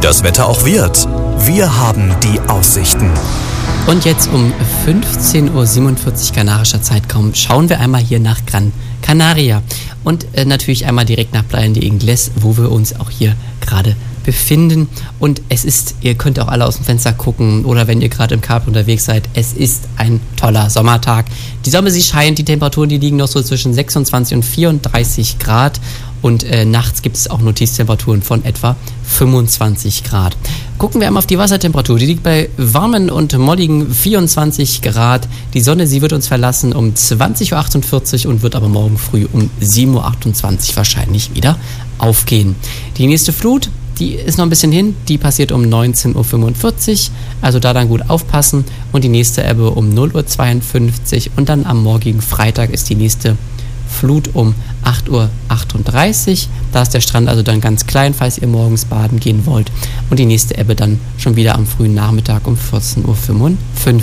das Wetter auch wird. Wir haben die Aussichten. Und jetzt um 15.47 Uhr kanarischer Zeitraum schauen wir einmal hier nach Gran Canaria. Und natürlich einmal direkt nach Playa de Ingles, wo wir uns auch hier gerade befinden. Und es ist, ihr könnt auch alle aus dem Fenster gucken oder wenn ihr gerade im Kap unterwegs seid, es ist ein toller Sommertag. Die Sonne, sie scheint, die Temperaturen, die liegen noch so zwischen 26 und 34 Grad. Und nachts gibt es auch nur Tiefstemperaturen von etwa 25 Grad. Gucken wir einmal auf die Wassertemperatur. Die liegt bei warmen und molligen 24 Grad. Die Sonne, sie wird uns verlassen um 20.48 Uhr und wird aber morgen früh um 7.28 Uhr wahrscheinlich wieder aufgehen. Die nächste Flut, die ist noch ein bisschen hin. Die passiert um 19.45 Uhr. Also da dann gut aufpassen. Und die nächste Ebbe um 0.52 Uhr. Und dann am morgigen Freitag ist die nächste Flut um 8.38 Uhr. Da ist der Strand also dann ganz klein, falls ihr morgens baden gehen wollt. Und die nächste Ebbe dann schon wieder am frühen Nachmittag um 14.55 Uhr.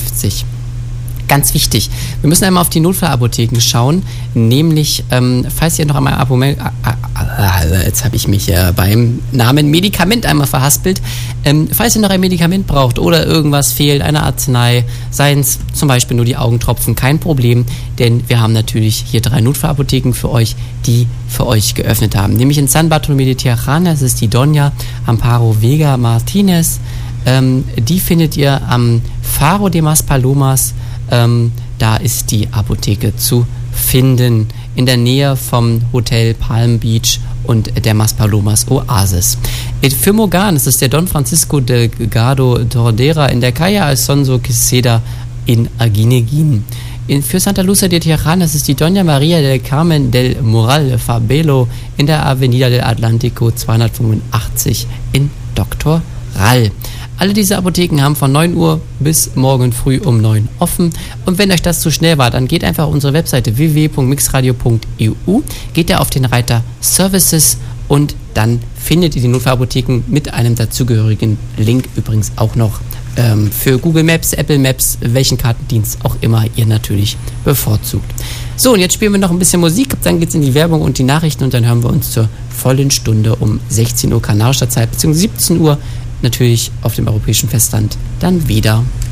Ganz wichtig, wir müssen einmal auf die Notfallapotheken schauen, nämlich, falls ihr noch einmal jetzt habe ich mich beim Namen Medikament einmal verhaspelt, falls ihr noch ein Medikament braucht oder irgendwas fehlt, eine Arznei, seien es zum Beispiel nur die Augentropfen, kein Problem, denn wir haben natürlich hier 3 Notfallapotheken für euch, die für euch geöffnet haben, nämlich in San Bartolomé de Tirajana, das ist die Doña Amparo Vega Martinez, die findet ihr am Faro de Maspalomas. Da ist die Apotheke zu finden, in der Nähe vom Hotel Palm Beach und der Maspalomas Oasis. Für Mogan ist es der Don Francisco Delgado Tordera in der Calle Alfonso Quesada in Aguineguín. Für Santa Lucia de Tirajana ist es die Doña María del Carmen del Moral Fabelo in der Avenida del Atlántico 285 in Dr. Rall. Alle diese Apotheken haben von 9 Uhr bis morgen früh um 9 offen. Und wenn euch das zu schnell war, dann geht einfach auf unsere Webseite www.mixradio.eu, geht ihr auf den Reiter Services und dann findet ihr die Notfallapotheken mit einem dazugehörigen Link übrigens auch noch für Google Maps, Apple Maps, welchen Kartendienst auch immer ihr natürlich bevorzugt. So, und jetzt spielen wir noch ein bisschen Musik, dann geht's in die Werbung und die Nachrichten und dann hören wir uns zur vollen Stunde um 16 Uhr kanarischer Zeit, bzw. 17 Uhr natürlich auf dem europäischen Festland dann wieder.